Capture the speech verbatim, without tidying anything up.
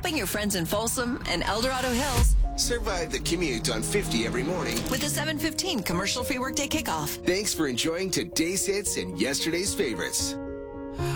helping your friends in Folsom and El Dorado Hills Survive the commute on fifty every morning with the seven fifteen commercial-free workday kickoff. Thanks for enjoying today's hits and yesterday's favorites.